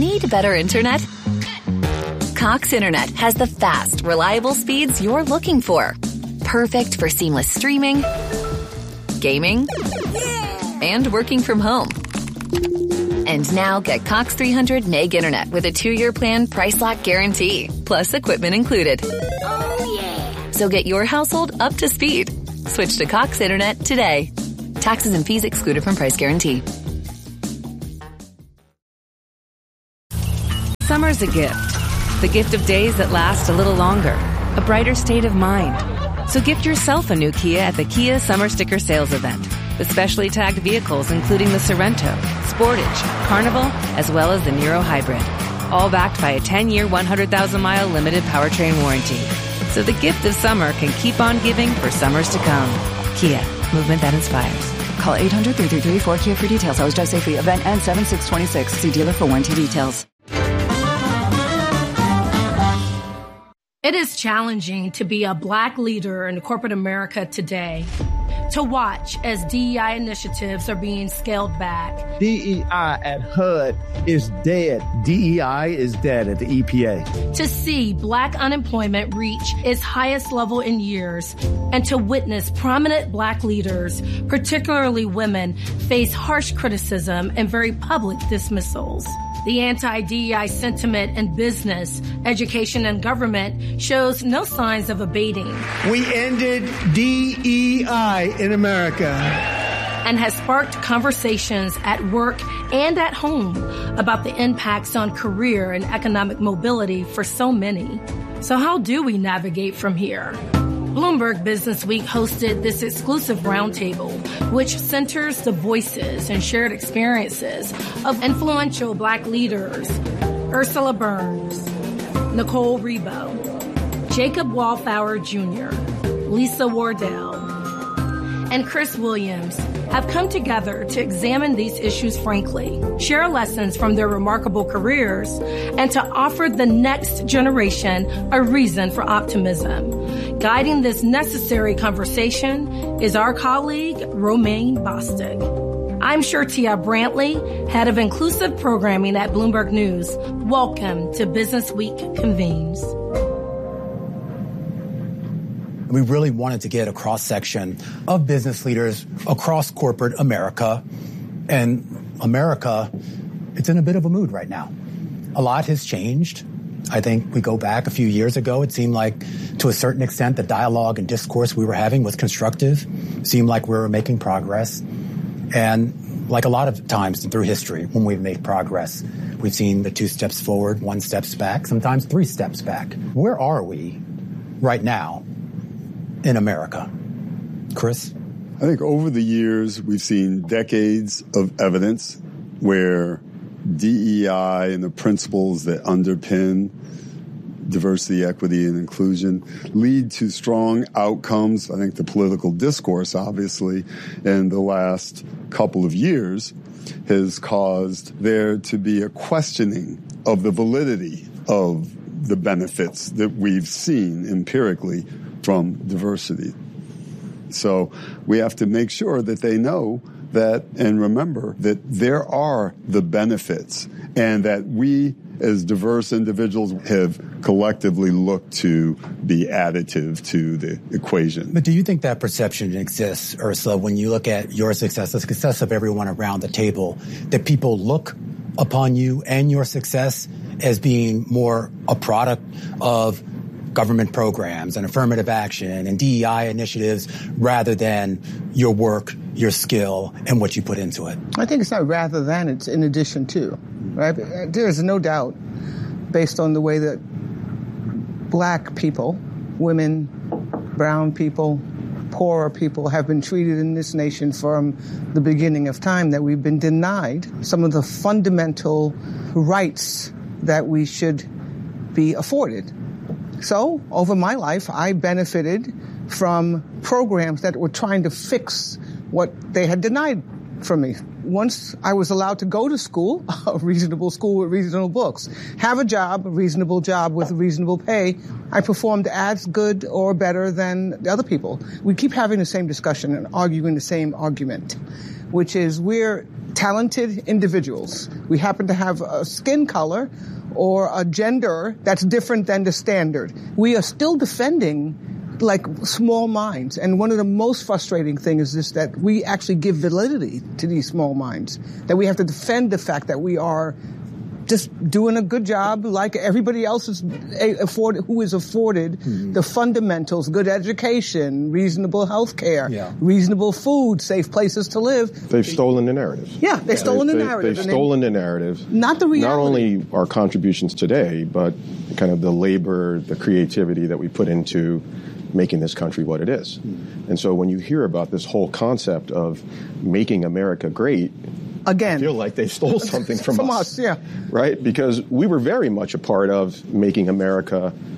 Need better internet? Cox Internet has the fast, reliable speeds you're looking for. Perfect for seamless streaming, gaming, and working from home. And now get Cox 300 meg internet with a 2-year plan price lock guarantee, plus equipment included. Oh, yeah. So get your household up to speed. Switch to Cox Internet today. Taxes and fees excluded from price guarantee. Summer's a gift. The gift of days that last a little longer. A brighter state of mind. So gift yourself a new Kia at the Kia Summer Sticker Sales Event. With specially tagged vehicles including the Sorrento, Sportage, Carnival, as well as the Niro Hybrid. All backed by a 10-year, 100,000-mile limited powertrain warranty. So the gift of summer can keep on giving for summers to come. Kia, movement that inspires. Call 800-333-4KIA for details. Always drive safely. Event ends 7/6/26. See dealer for warranty details. It is challenging to be a Black leader in corporate America today. To watch as DEI initiatives are being scaled back. DEI at HUD is dead. DEI is dead at the EPA. To see Black unemployment reach its highest level in years. And to witness prominent Black leaders, particularly women, face harsh criticism and very public dismissals. The anti-DEI sentiment in business, education, and government shows no signs of abating. We ended DEI in America. And has sparked conversations at work and at home about the impacts on career and economic mobility for so many. So how do we navigate from here? Bloomberg Business Week hosted this exclusive roundtable, which centers the voices and shared experiences of influential Black leaders, Ursula Burns, Nicole Rebo, Jacob Wallflower Jr., Lisa Wardell, and Chris Williams have come together to examine these issues frankly, share lessons from their remarkable careers, and to offer the next generation a reason for optimism. Guiding this necessary conversation is our colleague, Romaine Bostick. I'm Shertia Brantley, head of inclusive programming at Bloomberg News. Welcome to Business Week Convenes. We really wanted to get a cross-section of business leaders across corporate America. And America, it's in a bit of a mood right now. A lot has changed. I think we go back a few years ago, it seemed like to a certain extent the dialogue and discourse we were having was constructive. It seemed like we were making progress. And like a lot of times through history, when we've made progress, we've seen the 2 steps forward, 1 steps back, sometimes 3 steps back. Where are we right now in America? Chris? I think over the years, we've seen decades of evidence where DEI and the principles that underpin diversity, equity, and inclusion lead to strong outcomes. I think the political discourse, obviously, in the last couple of years has caused there to be a questioning of the validity of the benefits that we've seen empirically from diversity. So we have to make sure that they know that and remember that there are the benefits and that we as diverse individuals have collectively looked to be additive to the equation. But do you think that perception exists, Ursula, when you look at your success, the success of everyone around the table, that people look upon you and your success as being more a product of government programs and affirmative action and DEI initiatives rather than your work, your skill, and what you put into it? I think it's not rather than, it's in addition to, right? There is no doubt, based on the way that Black people, women, brown people, poorer people have been treated in this nation from the beginning of time, that we've been denied some of the fundamental rights that we should be afforded. So, over my life, I benefited from programs that were trying to fix what they had denied from me. Once I was allowed to go to school, a reasonable school with reasonable books, have a job, a reasonable job with reasonable pay, I performed as good or better than the other people. We keep having the same discussion and arguing the same argument. which is we're talented individuals. We happen to have a skin color or a gender that's different than the standard. We are still defending like small minds. And one of the most frustrating things is this, that we actually give validity to these small minds, that we have to defend the fact that we are just doing a good job like everybody else is who is afforded the fundamentals, good education, reasonable health care, reasonable food, safe places to live. They've stolen the narrative. Yeah, they've stolen the narrative. They've stolen the narrative. Not the reality. Not only our contributions today, but kind of the labor, the creativity that we put into making this country what it is. And so when you hear about this whole concept of making America great, again, I feel like they stole something from us. Yeah. Right? Because we were very much a part of making America